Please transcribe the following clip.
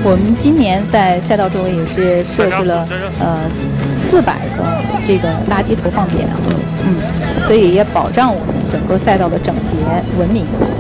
我们今年在赛道周围也是设置了400个这个垃圾投放点，所以也保障我们整个赛道的整洁文明。